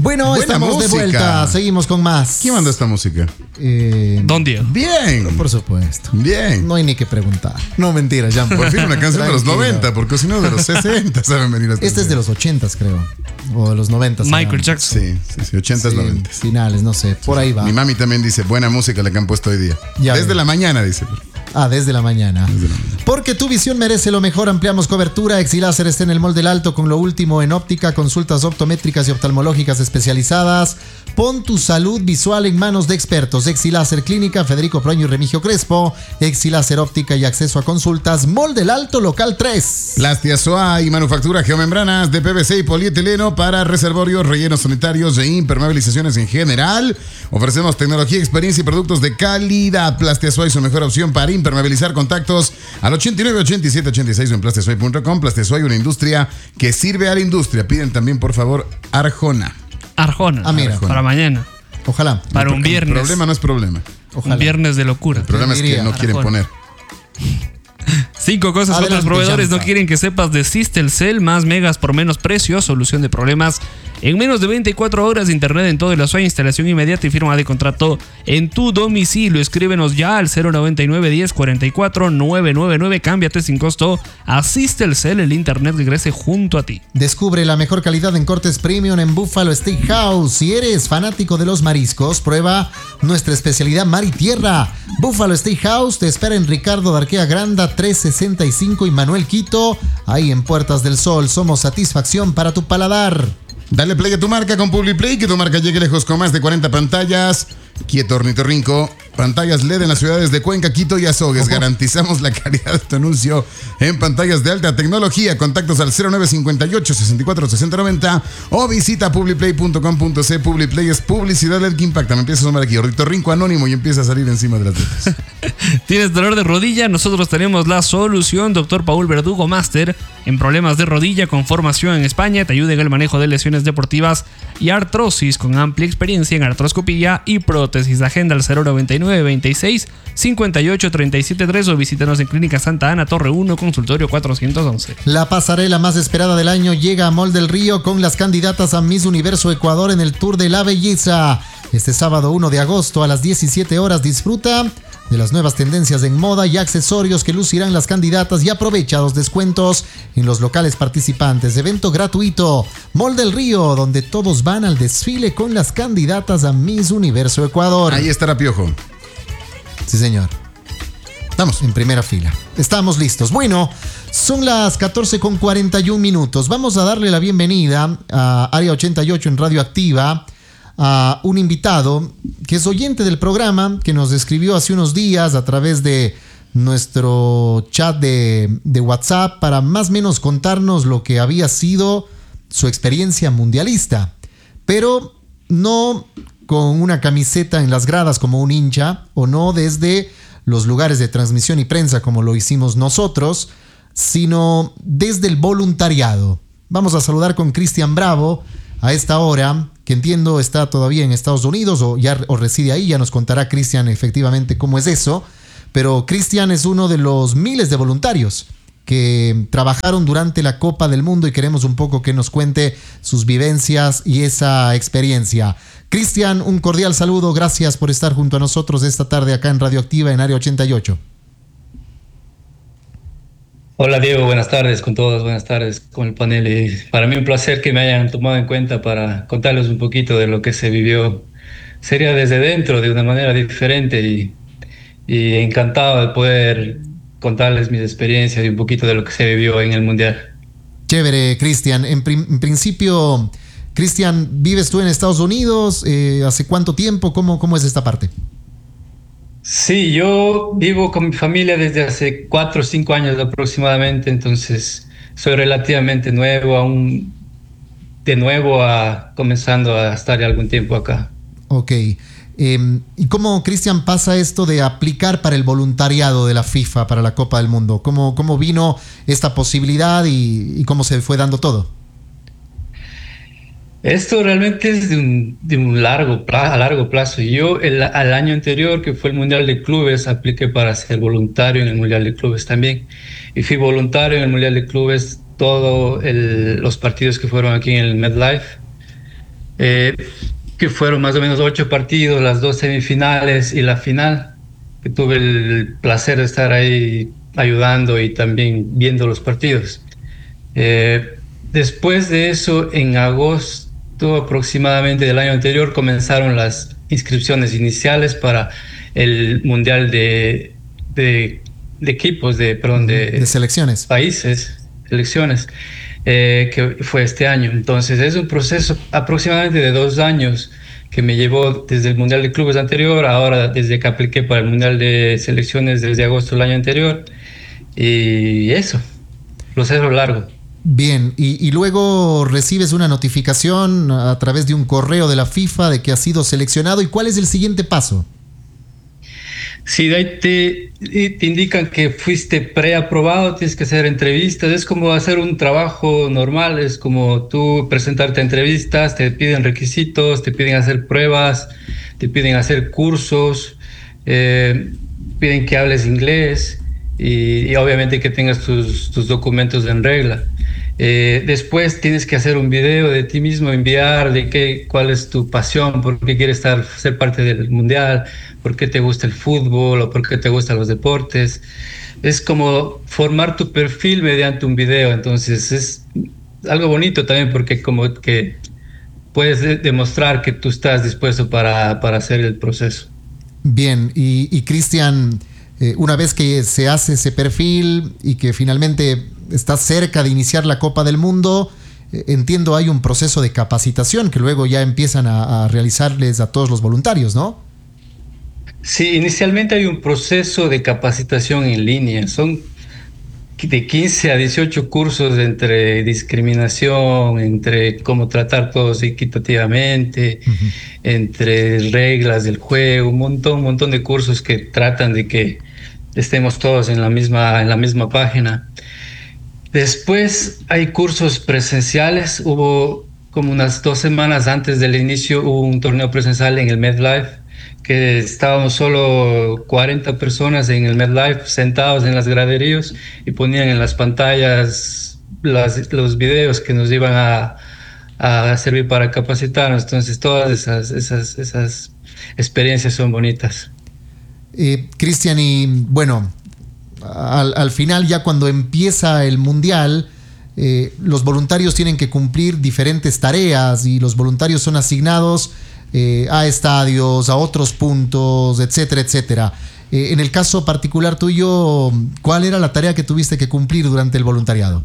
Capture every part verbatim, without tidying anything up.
Bueno, Buena estamos música. de vuelta. Seguimos con más. ¿Quién mandó esta música? Eh, Don Diego. Bien. por supuesto. Bien. No hay ni que preguntar. No, mentira, ya. Por fin una canción de los Tranquilo. noventa, porque si no de los sesenta saben venir las Este es de los ochentas, creo. O de los noventas. Michael Jackson. Sí, sí, sí, ochentas, Sí, noventas. finales, no sé. Por ahí va. Mi mami también dice, buena música la que han puesto hoy día. Ya Desde veo. la mañana, dice. Ah, desde la mañana. Desde la mañana. Porque tu visión merece lo mejor, ampliamos cobertura. Exiláser está en el Mall del Alto con lo último en óptica, consultas optométricas y oftalmológicas especializadas. Pon tu salud visual en manos de expertos. Exiláser Clínica, Federico Proaño y Remigio Crespo. Exiláser Óptica y acceso a consultas. Mall del Alto, local tres. Plastiasoa y manufactura geomembranas de P V C y polietileno para reservorios, rellenos sanitarios e impermeabilizaciones en general. Ofrecemos tecnología, experiencia y productos de calidad. Plastiasoa es su mejor opción para impermeabilizar. Contactos al ochenta y nueve, ochenta y siete, ochenta y seis o en plastiasoy punto com. Plastiasoy, una industria que sirve a la industria. Piden también, por favor, Arjona. Arjona. Ah, mira. Para mañana. Ojalá. Para un El viernes. problema no es problema. Ojalá. Un viernes de locura. El problema es que diría, no quieren Arjona. poner. Cinco cosas que otros Adelante, proveedores no Janfa. quieren que sepas de Systelcel. Más megas por menos precio. Solución de problemas en menos de veinticuatro horas de internet en todo el Azuay. Instalación inmediata y firma de contrato en tu domicilio. Escríbenos ya al cero noventa y nueve, diez, cuarenta y cuatro, novecientos noventa y nueve. Cámbiate sin costo a Systelcel. El internet que crece junto a ti. Descubre la mejor calidad en cortes premium en Buffalo Steakhouse. Si eres fanático de los mariscos, prueba nuestra especialidad mar y tierra. Buffalo Steakhouse te espera en Ricardo de Arquea Granda trescientos sesenta y cinco y Manuel Quito. Ahí en Puertas del Sol somos satisfacción para tu paladar. Dale play a tu marca con PubliPlay, que tu marca llegue lejos con más de cuarenta pantallas. Quieto, Ornitorrinco. Pantallas L E D en las ciudades de Cuenca, Quito y Azogues. Garantizamos la calidad de tu anuncio en pantallas de alta tecnología. Contactos al cero nueve cincuenta y ocho, sesenta y cuatro, sesenta noventa o visita publiplay punto com punto c. PubliPlay es publicidad L E D que impacta. Me empieza a sonar aquí Ornitorrinco anónimo y empieza a salir encima de las letras. ¿Tienes dolor de rodilla? Nosotros tenemos la solución. Doctor Paul Verdugo, máster en problemas de rodilla con formación en España. Te ayuda en el manejo de lesiones deportivas y artrosis con amplia experiencia en artroscopía y prótesis. Agenda al cero noventa y nueve, veintiséis, cincuenta y ocho, treinta y siete tres o visítanos en Clínica Santa Ana, Torre uno, consultorio cuatrocientos once. La pasarela más esperada del año llega a Mall del Río con las candidatas a Miss Universo Ecuador en el Tour de la Belleza. Este sábado uno de agosto a las diecisiete horas disfruta de las nuevas tendencias en moda y accesorios que lucirán las candidatas y aprovecha los descuentos en los locales participantes. Evento gratuito, Mall del Río, donde todos van al desfile con las candidatas a Miss Universo Ecuador. Ahí estará Piojo. Sí, señor. Vamos. En primera fila. Estamos listos. Bueno, son las catorce con cuarenta y un minutos. Vamos a darle la bienvenida a Área ochenta y ocho en Radio Activa a un invitado que es oyente del programa, que nos escribió hace unos días a través de nuestro chat de, de WhatsApp para más o menos contarnos lo que había sido su experiencia mundialista, pero no con una camiseta en las gradas como un hincha, o no desde los lugares de transmisión y prensa como lo hicimos nosotros, sino desde el voluntariado. Vamos a saludar con Cristian Bravo a esta hora, que entiendo está todavía en Estados Unidos o ya o reside ahí. Ya nos contará Cristian efectivamente cómo es eso, pero Cristian es uno de los miles de voluntarios que trabajaron durante la Copa del Mundo y queremos un poco que nos cuente sus vivencias y esa experiencia. Cristian, un cordial saludo, gracias por estar junto a nosotros esta tarde acá en Radio Activa en Área ochenta y ocho. Hola Diego, buenas tardes con todos, buenas tardes con el panel. Y para mí un placer que me hayan tomado en cuenta para contarles un poquito de lo que se vivió. Sería desde dentro, de una manera diferente y, y encantado de poder contarles mis experiencias y un poquito de lo que se vivió en el Mundial. Chévere, Cristian. En, prim- en principio, Cristian, ¿vives tú en Estados Unidos? Eh, ¿Hace cuánto tiempo? ¿Cómo, cómo es esta parte? Sí, yo vivo con mi familia desde hace cuatro o cinco años aproximadamente, entonces soy relativamente nuevo, aún de nuevo a, comenzando a estar algún tiempo acá. Ok. Eh, ¿Y cómo, Cristian, pasa esto de aplicar para el voluntariado de la FIFA para la Copa del Mundo? ¿Cómo, cómo vino esta posibilidad y, y cómo se fue dando todo? Esto realmente es de un, de un largo plazo, a largo plazo. Yo el, al año anterior, que fue el Mundial de Clubes, apliqué para ser voluntario en el Mundial de Clubes también. Y fui voluntario en el Mundial de Clubes todos los partidos que fueron aquí en el MetLife. eh, que fueron más o menos ocho partidos, las dos semifinales y la final, que tuve el placer de estar ahí ayudando y también viendo los partidos. Eh, después de eso, en agosto aproximadamente del año anterior, comenzaron las inscripciones iniciales para el Mundial de, de, de equipos, de, perdón, de, de selecciones. Países, selecciones, eh, que fue este año. Entonces es un proceso aproximadamente de dos años que me llevó desde el Mundial de Clubes anterior, ahora desde que apliqué para el Mundial de Selecciones desde agosto del año anterior. Y eso, proceso largo. Bien, y, y luego recibes una notificación a través de un correo de la FIFA de que has sido seleccionado. ¿Y cuál es el siguiente paso? Sí, de ahí te, te indican que fuiste preaprobado, tienes que hacer entrevistas. Es como hacer un trabajo normal, es como tú presentarte a entrevistas, te piden requisitos, te piden hacer pruebas, te piden hacer cursos, eh, piden que hables inglés y, y obviamente que tengas tus, tus documentos en regla. Eh, después tienes que hacer un video de ti mismo, enviar de qué, cuál es tu pasión, por qué quieres estar, ser parte del mundial, por qué te gusta el fútbol o por qué te gustan los deportes. Es como formar tu perfil mediante un video, entonces es algo bonito también porque como que puedes de- demostrar que tú estás dispuesto para, para hacer el proceso. Bien, y, y Cristian, eh, una vez que se hace ese perfil y que finalmente estás cerca de iniciar la Copa del Mundo, eh, entiendo hay un proceso de capacitación que luego ya empiezan a, a realizarles a todos los voluntarios, ¿no? Sí, inicialmente hay un proceso de capacitación en línea. Son de quince a dieciocho cursos entre discriminación, entre cómo tratar todos equitativamente, Uh-huh. entre reglas del juego, un montón, un montón de cursos que tratan de que estemos todos en la misma, en la misma página. Después hay cursos presenciales. Hubo como unas dos semanas antes del inicio, hubo un torneo presencial en el MetLife, que estábamos solo cuarenta personas en el MetLife sentados en las graderías y ponían en las pantallas las, los videos que nos iban a, a servir para capacitarnos. Entonces todas esas, esas, esas experiencias son bonitas. Eh, Cristian, y bueno, al, al final ya cuando empieza el Mundial, eh, los voluntarios tienen que cumplir diferentes tareas y los voluntarios son asignados eh, a estadios, a otros puntos, etcétera, etcétera. Eh, en el caso particular tuyo, ¿cuál era la tarea que tuviste que cumplir durante el voluntariado?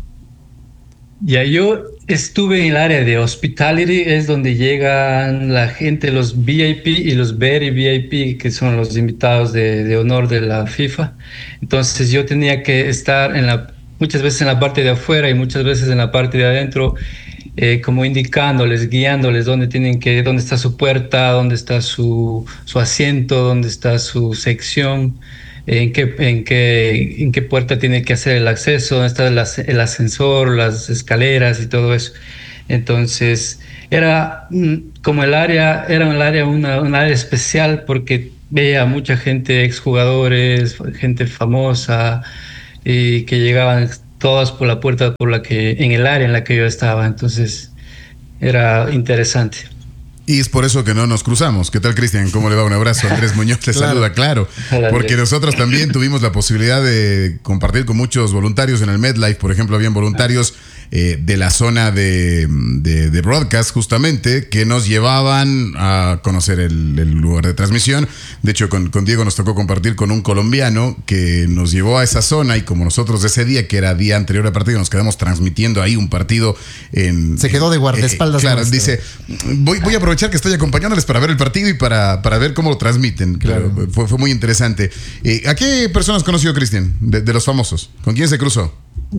Ya yo estuve en el área de hospitality, es donde llegan la gente, los V I P y los very V I P, que son los invitados de, de honor de la FIFA. Entonces yo tenía que estar en la, muchas veces en la parte de afuera y muchas veces en la parte de adentro, eh, como indicándoles, guiándoles dónde tienen que, dónde está su puerta, dónde está su, su asiento, dónde está su sección. En qué, en, qué, en qué puerta tiene que hacer el acceso, dónde está el, as- el ascensor, las escaleras y todo eso. Entonces, era mm, como el área, era un área, una, un área especial porque veía mucha gente, exjugadores, gente famosa, y que llegaban todas por la puerta por la que, en el área en la que yo estaba. Entonces, era interesante. Y es por eso que no nos cruzamos. ¿Qué tal, Cristian? ¿Cómo le va? Un abrazo. Andrés Muñoz le Claro. saluda, claro. Hola, Porque Andrés. nosotros también tuvimos la posibilidad de compartir con muchos voluntarios en el MetLife. Por ejemplo, habían voluntarios eh, de la zona de, de, de broadcast, justamente, que nos llevaban a conocer el, el lugar de transmisión. De hecho, con, con Diego nos tocó compartir con un colombiano que nos llevó a esa zona y como nosotros ese día, que era día anterior al partido, nos quedamos transmitiendo ahí un partido en... Se quedó de guardaespaldas Eh, claro, nuestro. dice, voy, voy a aprovechar que estoy acompañándoles para ver el partido y para, para ver cómo lo transmiten. Claro, Claro. fue, fue muy interesante. Eh, ¿A qué personas conoció Cristian de, de los famosos? ¿Con quién se cruzó?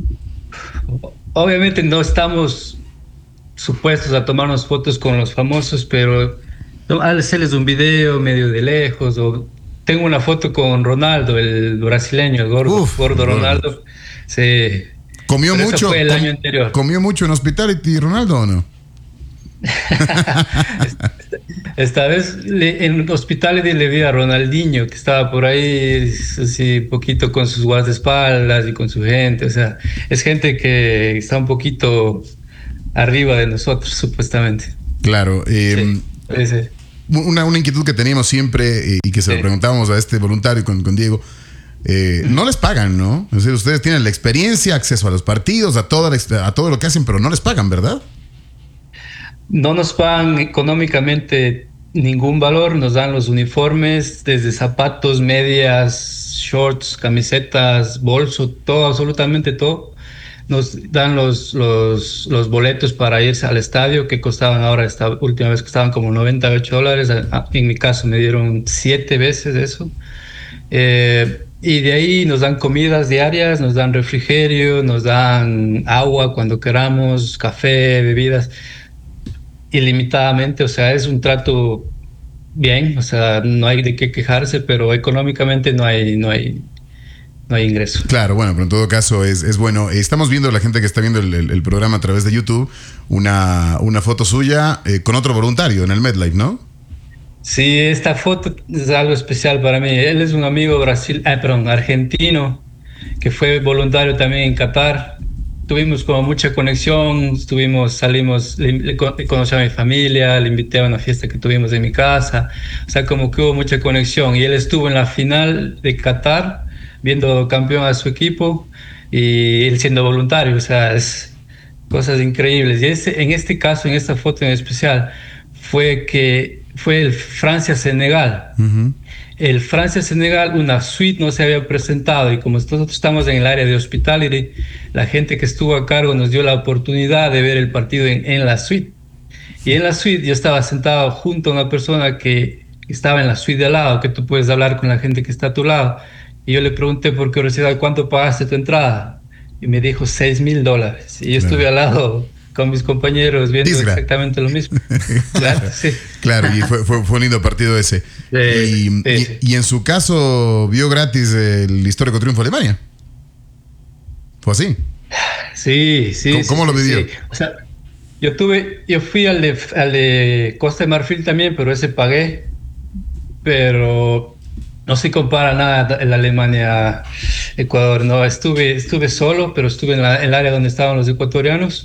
Obviamente no estamos supuestos a tomarnos fotos con los famosos, pero no, al hacerles un video medio de lejos, o tengo una foto con Ronaldo, el brasileño, el gordo, Uf, gordo gordo. Ronaldo. Sí. ¿Comió Pero eso mucho? fue el com- año anterior. ¿Comió mucho en Hospitality Ronaldo o no? Esta vez le, en Hospitality le vi a Ronaldinho, que estaba por ahí, así, poquito con sus guardaespaldas y con su gente. O sea, es gente que está un poquito arriba de nosotros, supuestamente. Claro. Eh, sí, sí, sí. Una, una inquietud que teníamos siempre eh, y que se sí. lo preguntábamos a este voluntario con, con Diego. Eh, no les pagan, ¿no? Es decir, ustedes tienen la experiencia, acceso a los partidos, a, toda la, a todo lo que hacen, pero no les pagan, ¿verdad? No nos pagan económicamente ningún valor, nos dan los uniformes, desde zapatos, medias, shorts, camisetas, bolso, todo, absolutamente todo. Nos dan los, los, los boletos para irse al estadio, que costaban ahora, esta última vez costaban como noventa y ocho dólares. En mi caso me dieron siete veces eso. Eh, y de ahí nos dan comidas diarias, nos dan refrigerio, nos dan agua cuando queramos, café, bebidas, ilimitadamente. O sea, es un trato bien, o sea, no hay de qué quejarse, pero económicamente no hay, no hay, no hay ingreso. Claro, bueno, pero en todo caso es, es bueno. Estamos viendo, la gente que está viendo el, el, el programa a través de YouTube, una, una foto suya eh, con otro voluntario en el MedLife, ¿no? Sí, esta foto es algo especial para mí. Él es un amigo brasil, ah, perdón, argentino, que fue voluntario también en Qatar. Tuvimos como mucha conexión, estuvimos, salimos, le, le, le conocí a mi familia, le invité a una fiesta que tuvimos en mi casa. O sea, como que hubo mucha conexión. Y él estuvo en la final de Qatar, viendo campeón a su equipo, y él siendo voluntario. O sea, es cosas increíbles. Y este, en este caso, en esta foto en especial, fue que fue el Francia-Senegal. Uh-huh. El Francia-Senegal, una suite no se había presentado, y como nosotros estamos en el área de hospitality, la gente que estuvo a cargo nos dio la oportunidad de ver el partido en, en la suite. Y en la suite yo estaba sentado junto a una persona que estaba en la suite de al lado, que tú puedes hablar con la gente que está a tu lado. Y yo le pregunté por curiosidad, ¿cuánto pagaste tu entrada? Y me dijo seis mil dólares. Y yo claro. estuve al lado con mis compañeros viendo Disgra. exactamente lo mismo. Claro, sí. Claro, y fue, fue, fue un lindo partido ese. Sí, y, sí, y, sí. y en su caso, vio gratis el histórico triunfo de Alemania. ¿Fue así? Sí, sí. ¿Cómo, sí, cómo sí, lo vivió? Sí. O sea, yo tuve, yo fui al de, al de Costa de Marfil también, pero ese pagué. Pero no se compara nada en la Alemania-Ecuador. No, estuve, estuve solo, pero estuve en, la, en el área donde estaban los ecuatorianos.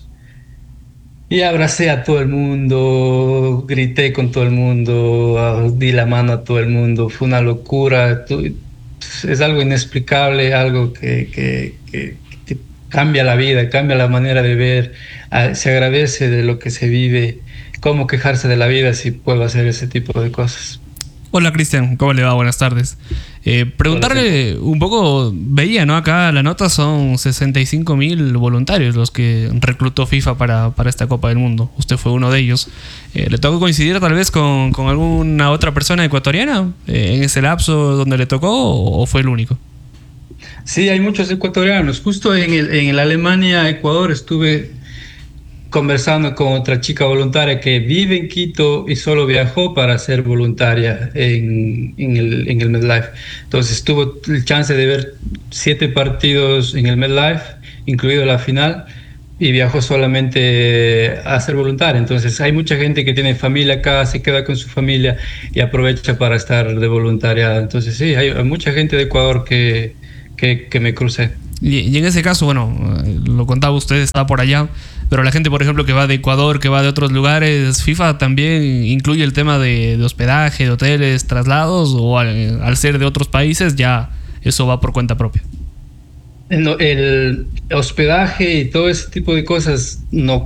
Y abracé a todo el mundo, grité con todo el mundo, di la mano a todo el mundo. Fue una locura. Es algo inexplicable, algo que, que, que, que cambia la vida, cambia la manera de ver. Se agradece de lo que se vive. ¿Cómo quejarse de la vida si puedo hacer ese tipo de cosas? Hola Cristian, ¿cómo le va? Buenas tardes. Eh, preguntarle Hola, un poco, veía, ¿no? Acá la nota son sesenta y cinco mil voluntarios los que reclutó FIFA para, para esta Copa del Mundo. Usted fue uno de ellos. Eh, ¿Le tocó coincidir tal vez con, con alguna otra persona ecuatoriana eh, en ese lapso donde le tocó, o, o fue el único? Sí, hay muchos ecuatorianos. Justo en el, en el Alemania-Ecuador estuve conversando con otra chica voluntaria que vive en Quito y solo viajó para ser voluntaria en, en el, en el MedLife. Entonces tuvo el chance de ver siete partidos en el MedLife, incluido la final, y viajó solamente a ser voluntaria. Entonces hay mucha gente que tiene familia acá, se queda con su familia y aprovecha para estar de voluntaria. Entonces sí, hay, hay mucha gente de Ecuador que, que, que me crucé. Y, y en ese caso, bueno, lo contaba usted, estaba por allá, pero la gente, por ejemplo, que va de Ecuador, que va de otros lugares, ¿FIFA también incluye el tema de, de hospedaje, de hoteles, traslados, o al, al ser de otros países ya eso va por cuenta propia? No, el hospedaje y todo ese tipo de cosas no